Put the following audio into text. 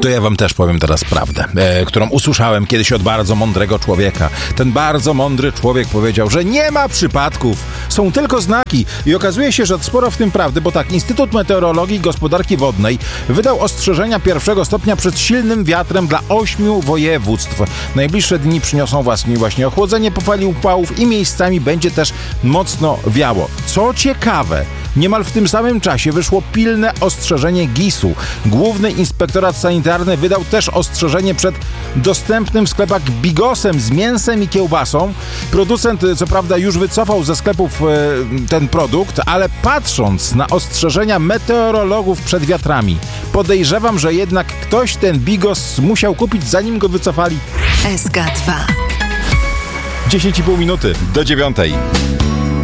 To ja wam też powiem teraz prawdę, którą usłyszałem kiedyś od bardzo mądrego człowieka. Ten bardzo mądry człowiek powiedział, że nie ma przypadków, są tylko znaki. I okazuje się, że sporo w tym prawdy, bo tak, Instytut Meteorologii i Gospodarki Wodnej wydał ostrzeżenia 1. stopnia przed silnym wiatrem dla 8 województw. Najbliższe dni przyniosą właśnie ochłodzenie po fali upałów i miejscami będzie też mocno wiało. Co ciekawe, niemal w tym samym czasie wyszło pilne ostrzeżenie GIS-u. Główny Inspektorat Sanitarny wydał też ostrzeżenie przed dostępnym w sklepach bigosem z mięsem i kiełbasą. Producent co prawda już wycofał ze sklepów ten produkt, ale patrząc na ostrzeżenia meteorologów przed wiatrami, podejrzewam, że jednak ktoś ten bigos musiał kupić, zanim go wycofali. SK2 10,5 minuty do 9.